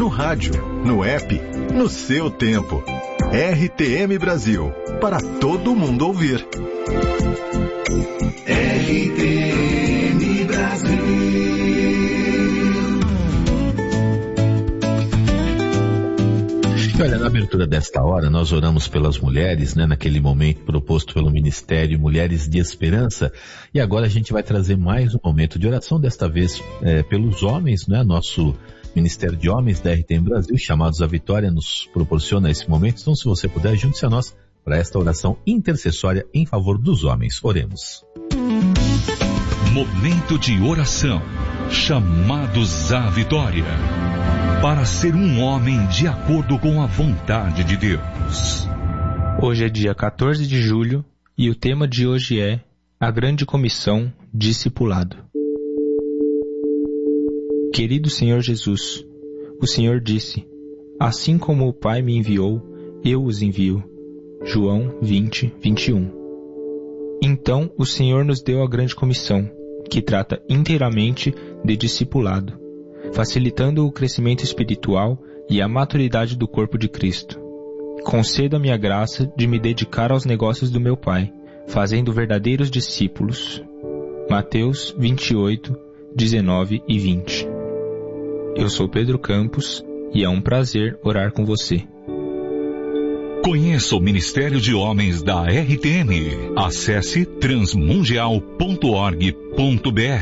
rádio, no app, no seu tempo. RTM Brasil, para todo mundo ouvir. RTM Brasil. E olha, na abertura desta hora, nós oramos pelas mulheres, né, naquele momento proposto pelo Ministério Mulheres de Esperança. E agora a gente vai trazer mais um momento de oração, desta vez pelos homens, né, nosso Ministério de Homens da RTM Brasil, chamados à Vitória, nos proporciona esse momento. Então, se você puder, junte-se a nós para esta oração intercessória em favor dos homens. Oremos. Momento de oração, chamados à vitória, para ser um homem de acordo com a vontade de Deus. Hoje é dia 14 de julho e o tema de hoje é a Grande Comissão Discipulado. Querido Senhor Jesus, o Senhor disse, assim como o Pai me enviou, eu os envio. João 20, 21. Então o Senhor nos deu a Grande Comissão, que trata inteiramente de discipulado, facilitando o crescimento espiritual e a maturidade do corpo de Cristo. Conceda-me a graça de me dedicar aos negócios do meu Pai, fazendo verdadeiros discípulos. Mateus 28, 19 e 20. Eu sou Pedro Campos e é um prazer orar com você. Conheça o Ministério de Homens da RTM. Acesse transmundial.org.br.